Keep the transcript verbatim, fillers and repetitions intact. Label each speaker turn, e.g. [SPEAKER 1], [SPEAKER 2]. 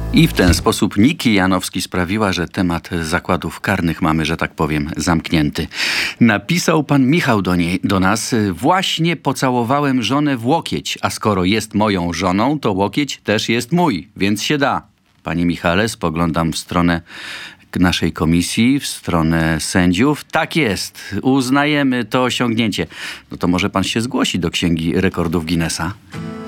[SPEAKER 1] I w ten sposób Niki Janowski sprawiła, że temat zakładów karnych mamy, że tak powiem, zamknięty. Napisał pan Michał do, niej, do nas: właśnie pocałowałem żonę w łokieć, a skoro jest moją żoną, to łokieć też jest mój, więc się da. Panie Michale, spoglądam w stronę naszej komisji, w stronę sędziów. Tak jest, uznajemy to osiągnięcie. No to może pan się zgłosi do Księgi Rekordów Guinnessa?